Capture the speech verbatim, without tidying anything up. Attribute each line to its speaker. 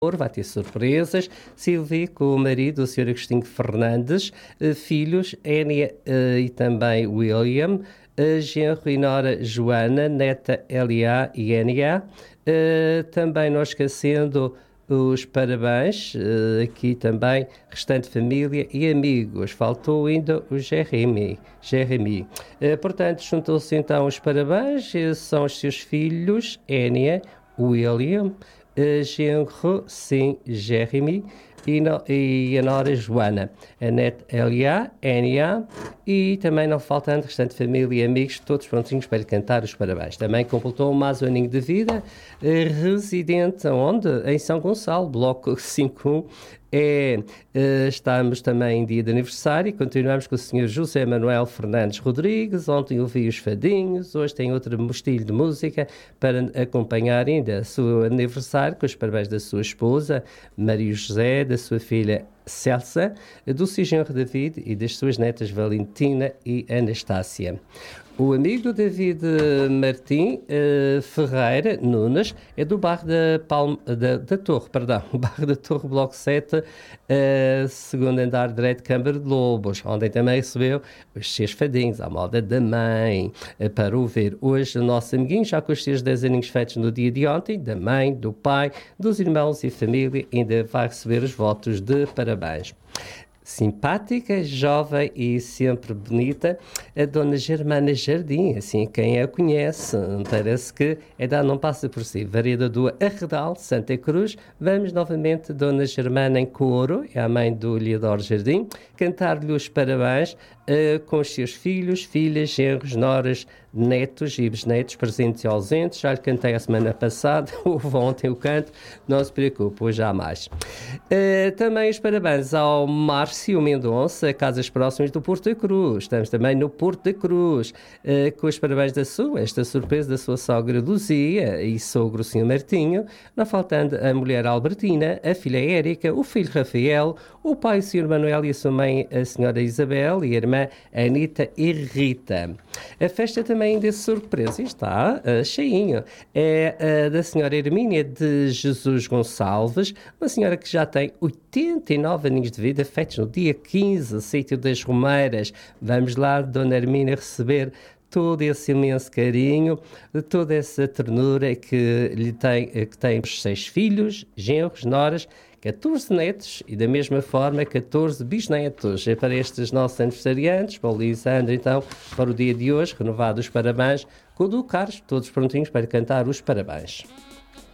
Speaker 1: vai ter surpresas. Silvia com o marido, o senhor Agostinho Fernandes, eh, filhos, Énia eh, e também William, eh, genro e nora Joana, neta Elia e Énia. Eh, também não esquecendo os parabéns, eh, aqui também, restante família e amigos. Faltou ainda o Jeremy. Jeremy. Eh, portanto, juntou-se então os parabéns, esses são os seus filhos, Énia, William, Uh, genro, sim, Jeremy, e, no, e a nora Joana, a neta Elia, Enia, e também não faltando restante família e amigos, todos prontinhos para cantar os parabéns. Também completou mais um aninho de vida, uh, residente onde? Em São Gonçalo, bloco cinco um. É, uh, estamos também em dia de aniversário e continuamos com o senhor José Manuel Fernandes Rodrigues. Ontem ouvi os fadinhos, hoje tem outro estilo de música para acompanhar ainda o seu aniversário, com os parabéns da sua esposa Maria José, da sua filha Celsa, do seu genro David e das suas netas Valentina e Anastácia. O amigo David Martim uh, Ferreira Nunes é do bairro da, Palme, da, da Torre, perdão, o bairro da Torre, bloco sete, uh, segundo andar direito, Câmara de Lobos, onde também recebeu os seus fadinhos, à moda da mãe, uh, para o ver hoje o nosso amiguinho, já com os seus dez aninhos feitos no dia de ontem, da mãe, do pai, dos irmãos e família, ainda vai receber os votos de parabéns. Simpática, jovem e sempre bonita, a Dona Germana Jardim, assim quem a conhece, parece que a idade não passa por si. Variedade do Arredal, Santa Cruz, vamos novamente, Dona Germana em coro, é a mãe do Leodoro Jardim, cantar-lhe os parabéns uh, com os seus filhos, filhas, genros, noras, netos e bisnetos, presentes e ausentes. Já lhe cantei a semana passada, houve ontem o canto, não se preocupe, hoje há mais. Uh, também os parabéns ao Márcio Mendonça, Casas Próximas do Porto da Cruz. Estamos também no Porto da Cruz, uh, com os parabéns da sua, esta surpresa da sua sogra Luzia e sogro senhor Martinho, não faltando a mulher Albertina, a filha Érica, o filho Rafael, o pai o senhor Manuel e a sua mãe a senhora Isabel e a irmã Anita e Rita. A festa também ainda surpresa, está uh, cheinho, é uh, da senhora Hermínia de Jesus Gonçalves, uma senhora que já tem oitenta e nove aninhos de vida, feitos no dia quinze, sítio das Romeiras. Vamos lá, Dona Hermínia, receber todo esse imenso carinho, toda essa ternura que lhe tem, que tem os seis filhos, genros, noras, catorze netos e da mesma forma catorze bisnetos. É para estes nossos aniversariantes, para o Lisandro, então, para o dia de hoje, renovados os parabéns, com o do Carlos, todos prontinhos para cantar os parabéns.